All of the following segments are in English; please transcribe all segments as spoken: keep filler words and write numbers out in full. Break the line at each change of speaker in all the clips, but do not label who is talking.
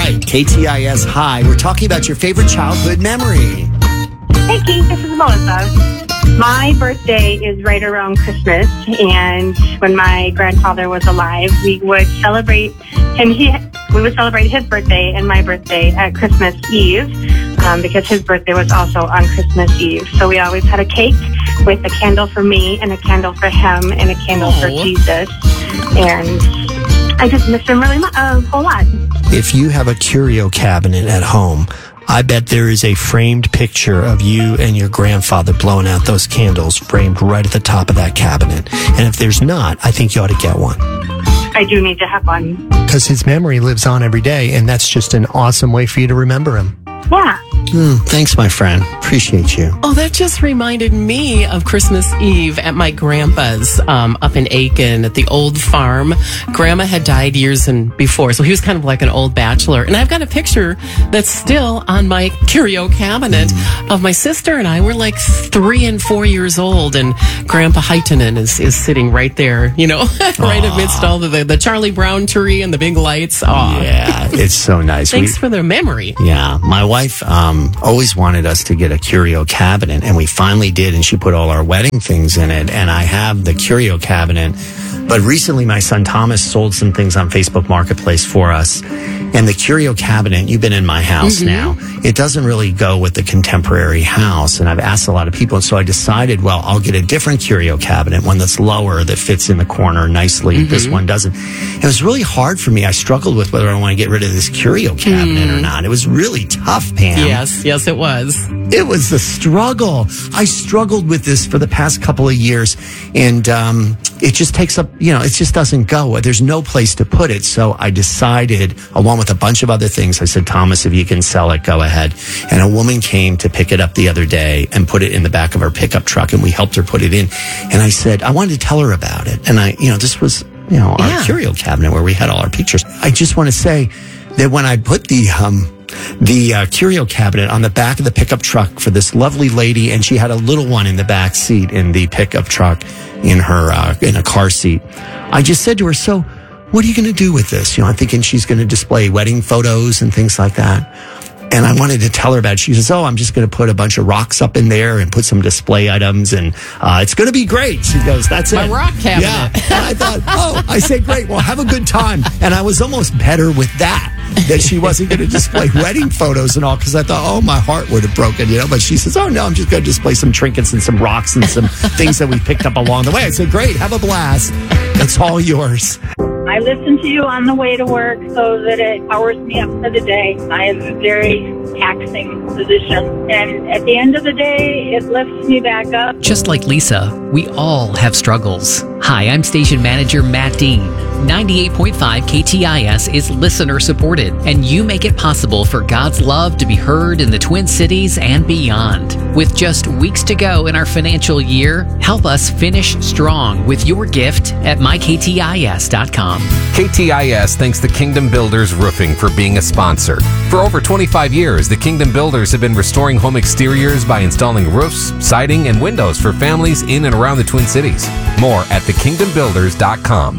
right, K T I S Hi. We're talking about your favorite childhood memory.
Hey, Keith, this is Melissa. My birthday is right around Christmas, and when my grandfather was alive, we would celebrate him. He, we would celebrate his birthday and my birthday at Christmas Eve, um, because his birthday was also on Christmas Eve. So we always had a cake with a candle for me and a candle for him and a candle
Aww.
for Jesus. And I just miss him really mu- a whole lot.
If you have a curio cabinet at home, I bet there is a framed picture of you and your grandfather blowing out those candles framed right at the top of that cabinet. And if there's not, I think you ought to get one.
I do need to have one.
Because his memory lives on every day, and that's just an awesome way for you to remember him.
Yeah.
Mm, thanks, my friend. Appreciate you.
Oh, that just reminded me of Christmas Eve at my grandpa's um, up in Aiken at the old farm. Grandma had died years and before, so he was kind of like an old bachelor. And I've got a picture that's still on my curio cabinet mm. of my sister and I. We're like three and four years old, and Grandpa Heitenen is, is sitting right there, you know, right Aww. amidst all the, the, the Charlie Brown tree and the big lights. Aww.
Yeah, it's so nice.
Thanks
we,
for the memory.
Yeah, my wife um, always wanted us to get a curio cabinet, and we finally did, and she put all our wedding things in it, and I have the curio cabinet. But recently, my son Thomas sold some things on Facebook Marketplace for us, and the curio cabinet, you've been in my house mm-hmm. now, it doesn't really go with the contemporary house, and I've asked a lot of people, and so I decided, well, I'll get a different curio cabinet, one that's lower, that fits in the corner nicely. Mm-hmm. This one doesn't. It was really hard for me. I struggled with whether I want to get rid of this curio cabinet mm. or not. It was really tough, Pam.
Yes, yes, it was.
It was a struggle. I struggled with this for the past couple of years, and um, it just takes up, you know, it just doesn't go. There's no place to put it. So I decided, along with a bunch of other things, I said, Thomas, if you can sell it, go ahead. And a woman came to pick it up the other day and put it in the back of our pickup truck, and we helped her put it in. And I said, I wanted to tell her about it. And I, you know, this was, you know, our
yeah.
curio cabinet where we had all our pictures. I just want to say that when I put the, um, the uh, curio cabinet on the back of the pickup truck for this lovely lady, and she had a little one in the back seat in the pickup truck in her uh, in a car seat. I just said to her, so what are you going to do with this? You know, I'm thinking she's going to display wedding photos and things like that. And I wanted to tell her about it. She says, oh, I'm just going to put a bunch of rocks up in there and put some display items, and uh, it's going to be great. She goes, that's
My
it.
My rock cabinet.
Yeah. And I thought, oh, I said, great. Well, have a good time. And I was almost better with that, that she wasn't going to display wedding photos and all, because I thought, oh, my heart would have broken, you know. But she says, oh, no, I'm just going to display some trinkets and some rocks and some things that we picked up along the way. I said, great. Have a blast. That's all yours.
I listen to you on the way to work so that it powers me up for the day. I have a very taxing position, and at the end of the day, it lifts me back up.
Just like Lisa, we all have struggles. Hi, I'm station manager Matt Dean. ninety-eight point five K T I S is listener supported, and you make it possible for God's love to be heard in the Twin Cities and beyond. With just weeks to go in our financial year, help us finish strong with your gift at my k t i s dot com.
K T I S thanks the Kingdom Builders Roofing for being a sponsor. For over twenty-five years, the Kingdom Builders have been restoring home exteriors by installing roofs, siding, and windows for families in and around the Twin Cities. More at the kingdom builders dot com.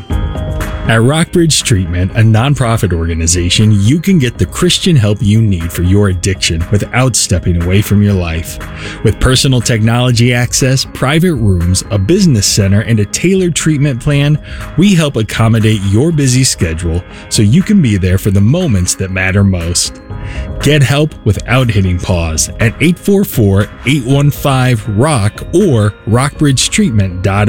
At Rockbridge Treatment, a nonprofit organization, you can get the Christian help you need for your addiction without stepping away from your life. With personal technology access, private rooms, a business center, and a tailored treatment plan, we help accommodate your busy schedule so you can be there for the moments that matter most. Get help without hitting pause at eight four four, eight one five, R O C K or rockbridge treatment dot org.